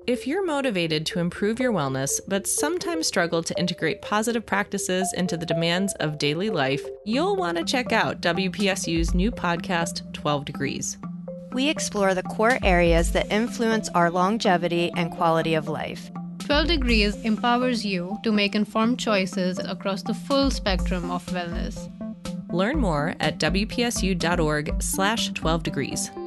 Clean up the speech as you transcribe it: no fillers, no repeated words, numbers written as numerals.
If you're motivated to improve your wellness, but sometimes struggle to integrate positive practices into the demands of daily life, you'll want to check out WPSU's new podcast, 12 Degrees. We explore the core areas that influence our longevity and quality of life. 12 Degrees empowers you to make informed choices across the full spectrum of wellness. Learn more at wpsu.org/12degrees.